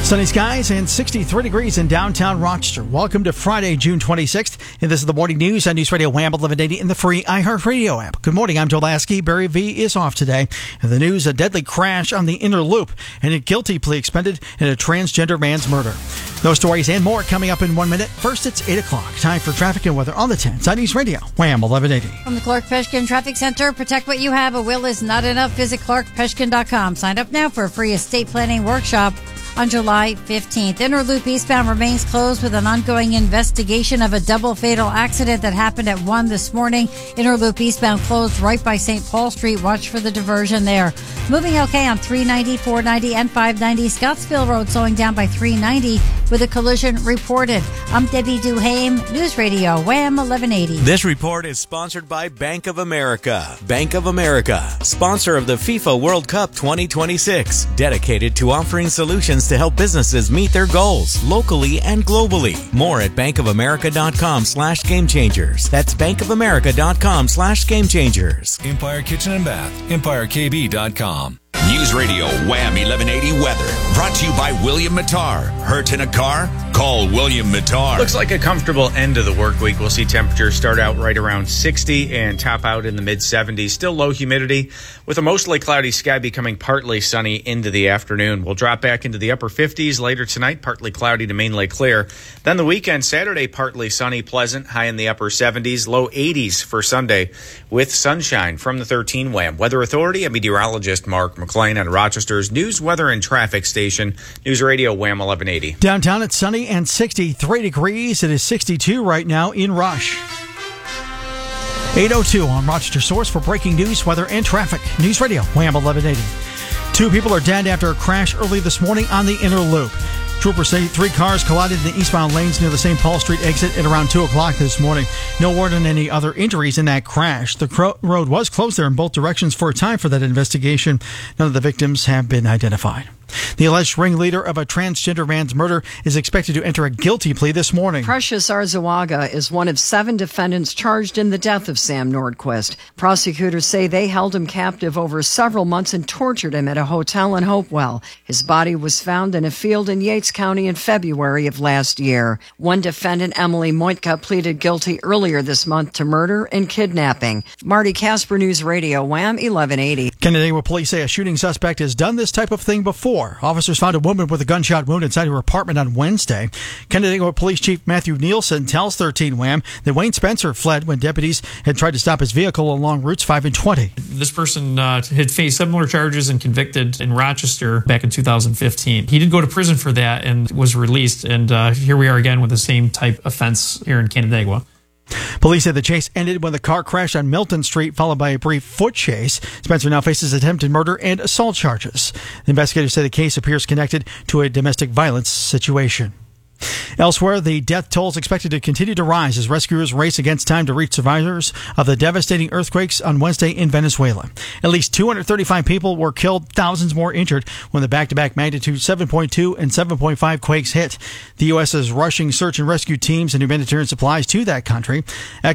Sunny skies and 63 degrees in downtown Rochester. Welcome to Friday, June 26th. And this is the morning news on News Radio Wham 1180 in the free iHeartRadio app. Good morning. I'm Joe Lasky. Barry V is off today. And the news, a deadly crash on the inner loop and a guilty plea expended in a transgender man's murder. Those stories and more coming up in 1 minute. First, it's 8 o'clock. Time for traffic and weather on the 10s on News Radio Wham 1180. From the Clark Peshkin Traffic Center, protect what you have. A will is not enough. Visit clarkpeshkin.com. Sign up now for a free estate planning workshop on July 15th. Inner Loop eastbound remains closed with an ongoing investigation of a double fatal accident that happened at 1 this morning. Inner Loop eastbound closed right by St. Paul Street. Watch for the diversion there. Moving okay on 390, 490, and 590. Scottsville Road slowing down by 390 with a collision reported. I'm Debbie Duhame, News Radio Wham 1180. This report is sponsored by Bank of America. Bank of America, sponsor of the FIFA World Cup 2026, dedicated to offering solutions to help businesses meet their goals locally and globally. More at bankofamerica.com/gamechangers. That's bankofamerica.com/gamechangers. Empire Kitchen and Bath, EmpireKB.com. News Radio Wham 1180 weather. Brought to you by William Mattar. Hurt in a car? Call William Mattar. Looks like a comfortable end of the work week. We'll see temperatures start out right around 60 and top out in the mid-70s. Still low humidity with a mostly cloudy sky becoming partly sunny into the afternoon. We'll drop back into the upper 50s later tonight, partly cloudy to mainly clear. Then the weekend, Saturday, partly sunny, pleasant, high in the upper 70s, low 80s for Sunday with sunshine. From the 13 Wham Weather Authority, a meteorologist Mark McLean on Rochester's News, Weather, and Traffic Station, News Radio Wham 1180. Downtown, it's sunny and 63 degrees. It is 62 right now in Rush. 8:02 on Rochester Source for breaking news, weather, and traffic. News Radio Wham 1180. 2 people are dead after a crash early this morning on the inner loop. Troopers say 3 cars collided in the eastbound lanes near the St. Paul Street exit at around 2 o'clock this morning. No word on any other injuries in that crash. The road was closed there in both directions for a time for that investigation. None of the victims have been identified. The alleged ringleader of a transgender man's murder is expected to enter a guilty plea this morning. Precious Arzawaga is one of 7 defendants charged in the death of Sam Nordquist. Prosecutors say they held him captive over several months and tortured him at a hotel in Hopewell. His body was found in a field in Yates County in February of last year. One defendant, Emily Moitka, pleaded guilty earlier this month to murder and kidnapping. Marty Casper, News Radio Wham 1180. Canandaigua police say a shooting suspect has done this type of thing before. Officers found a woman with a gunshot wound inside her apartment on Wednesday. Canandaigua Police Chief Matthew Nielsen tells 13 Wham that Wayne Spencer fled when deputies had tried to stop his vehicle along routes 5 and 20. This person had faced similar charges and convicted in Rochester back in 2015. He did go to prison for that and was released, and here we are again with the same type offense here in Canandaigua. Police said the chase ended when the car crashed on Milton Street, followed by a brief foot chase. Spencer now faces attempted murder and assault charges. The investigators say the case appears connected to a domestic violence situation. Elsewhere, the death toll is expected to continue to rise as rescuers race against time to reach survivors of the devastating earthquakes on Wednesday in Venezuela. At least 235 people were killed, thousands more injured when the back-to-back magnitude 7.2 and 7.5 quakes hit. The U.S. is rushing search and rescue teams and humanitarian supplies to that country.